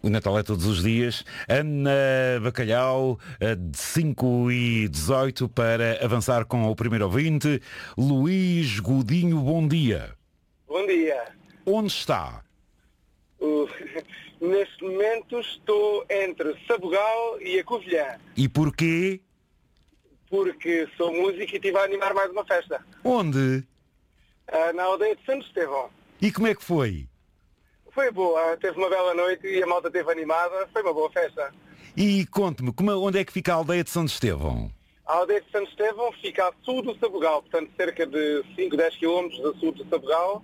O Natal é todos os dias. Ana Bacalhau, de 5h18, para avançar com o primeiro ouvinte. Luís Godinho, bom dia. Bom dia. Onde está? Neste momento estou entre Sabugal e a Covilhã. E porquê? Porque sou músico e estive a animar mais uma festa. Onde? Na aldeia de Santo Estevão. E como é que foi? Foi boa, teve uma bela noite e a malta esteve animada, foi uma boa festa. E conte-me, onde é que fica a aldeia de Santo Estevão? A aldeia de Santo Estevão fica a sul do Sabugal, portanto cerca de 5-10 km a sul do Sabugal.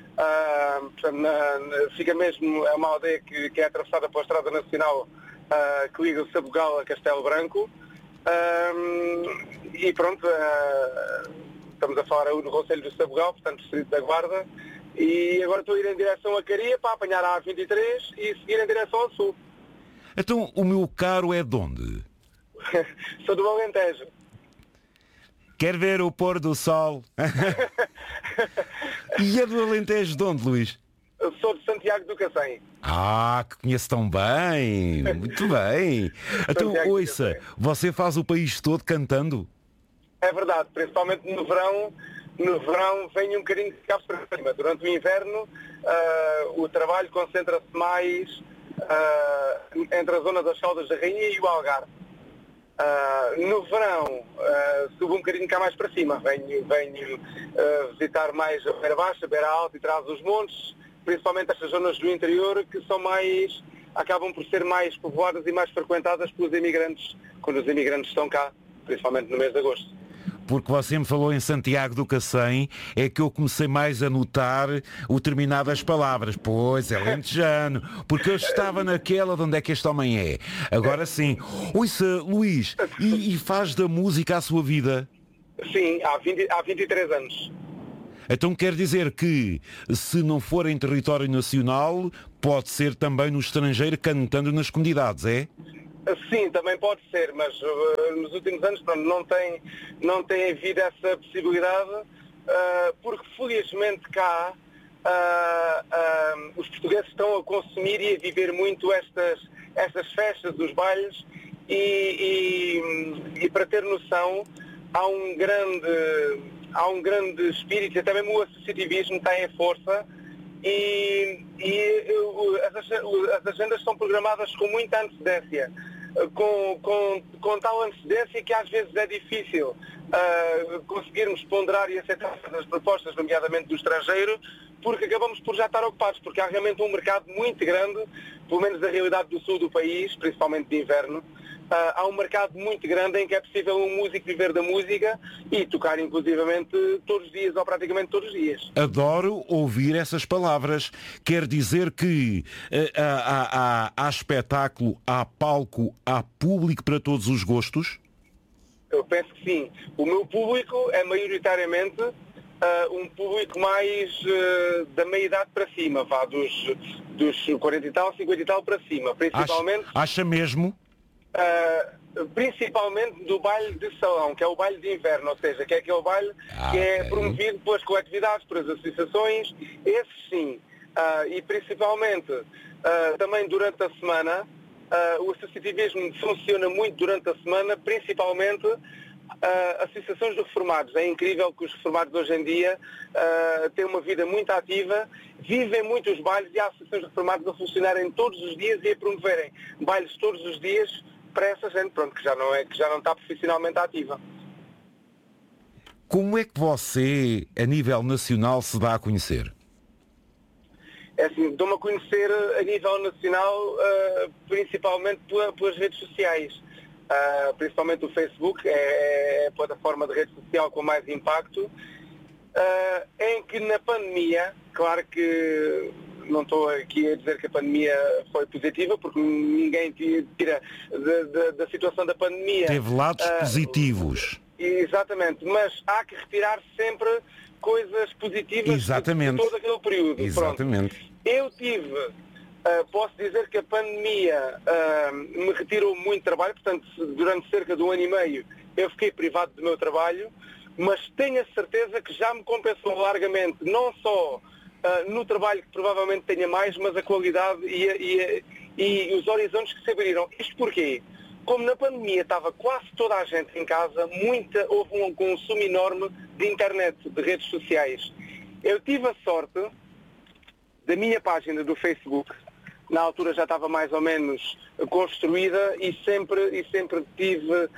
Fica mesmo, é uma aldeia que é atravessada pela Estrada Nacional que liga o Sabugal a Castelo Branco. E pronto, estamos a falar no Concelho do Sabugal, portanto distrito da Guarda. E agora estou a ir em direção a Caria para apanhar a A23 e seguir em direção ao sul. Então, o meu caro é de onde? Sou do Alentejo. Quer ver o pôr do sol? E é do Alentejo de onde, Luís? Eu sou de Santiago do Cacém. Que conheço tão bem. Muito bem. Então, ouça, você faz o país todo cantando? É verdade, principalmente no verão. No verão vem um bocadinho de cabos para cima. Durante o inverno o trabalho concentra-se mais entre a zona das Caldas da Rainha e o Algarve. No verão subo um bocadinho cá mais para cima. Venho visitar mais a Beira Baixa, a Beira Alta e trás os montes, principalmente estas zonas do interior que são mais, acabam por ser mais povoadas e mais frequentadas pelos imigrantes, quando os imigrantes estão cá, principalmente no mês de agosto. Porque você me falou em Santiago do Cacém, é que eu comecei mais a notar determinadas palavras. Pois, é lentejano, porque eu estava naquela de onde é que este homem é. Agora sim. Ouça, Luís, e faz da música a sua vida? Sim, há 23 anos. Então quer dizer que, se não for em território nacional, pode ser também no estrangeiro, cantando nas comunidades, é? Sim, também pode ser, mas nos últimos anos não tem havido essa possibilidade, porque felizmente cá os portugueses estão a consumir e a viver muito estas festas, os bailes, e para ter noção, há um grande espírito, até mesmo o associativismo está em força, e as agendas são programadas com muita antecedência. Com tal antecedência que às vezes é difícil conseguirmos ponderar e aceitar as propostas, nomeadamente do estrangeiro, porque acabamos por já estar ocupados, porque há realmente um mercado muito grande, pelo menos da realidade do sul do país, principalmente de inverno. Há um mercado muito grande em que é possível um músico viver da música e tocar inclusivamente todos os dias ou praticamente todos os dias. Adoro ouvir essas palavras. Quer dizer que há espetáculo, há palco, há público para todos os gostos? Eu penso que sim. O meu público é maioritariamente um público mais da meia-idade para cima, dos 40 e tal, 50 e tal para cima. Principalmente... Acha mesmo? Principalmente do baile de salão, que é o baile de inverno, ou seja, que é aquele baile que é promovido pelas coletividades, pelas associações, esses sim. E principalmente também durante a semana, o associativismo funciona muito durante a semana, principalmente associações de reformados. É incrível que os reformados hoje em dia têm uma vida muito ativa, vivem muito os bailes e há associações de reformados a funcionarem todos os dias e a promoverem bailes todos os dias para essa gente, pronto, que já não está profissionalmente ativa. Como é que você, a nível nacional, se dá a conhecer? É assim, dou-me a conhecer a nível nacional, principalmente pelas redes sociais. Principalmente o Facebook é a plataforma de rede social com mais impacto, em que na pandemia, claro que não estou aqui a dizer que a pandemia foi positiva, porque ninguém tira da situação da pandemia. Teve lados positivos. Exatamente, mas há que retirar sempre coisas positivas de todo aquele período. Exatamente. Pronto. Eu tive... posso dizer que a pandemia me retirou muito trabalho, portanto, durante cerca de 1 ano e meio eu fiquei privado do meu trabalho, mas tenho a certeza que já me compensou largamente, não só no trabalho que provavelmente tenha mais, mas a qualidade e os horizontes que se abriram. Isto porquê? Como na pandemia estava quase toda a gente em casa, houve um consumo enorme de internet, de redes sociais. Eu tive a sorte da minha página do Facebook, na altura já estava mais ou menos construída e sempre tive,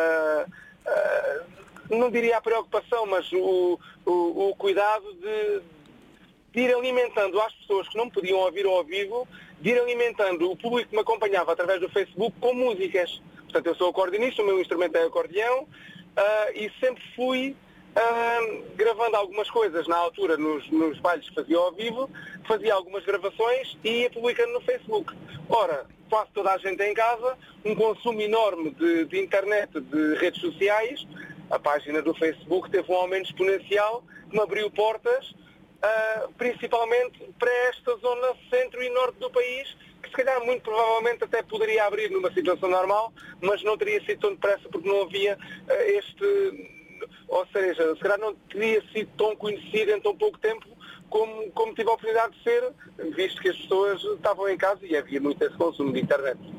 não diria a preocupação, mas o cuidado de ir alimentando às pessoas que não podiam ouvir ao vivo, de ir alimentando o público que me acompanhava através do Facebook com músicas. Portanto, eu sou acordeonista, o meu instrumento é acordeão, e sempre fui gravando algumas coisas na altura nos bailes que fazia ao vivo, fazia algumas gravações e ia publicando no Facebook. Ora, quase toda a gente em casa, um consumo enorme de internet, de redes sociais, a página do Facebook teve um aumento exponencial que me abriu portas, principalmente para esta zona centro e norte do país, que se calhar muito provavelmente até poderia abrir numa situação normal, mas não teria sido tão depressa porque não havia ou seja, se calhar não teria sido tão conhecido em tão pouco tempo como tive a oportunidade de ser, visto que as pessoas estavam em casa e havia muito esse consumo de internet.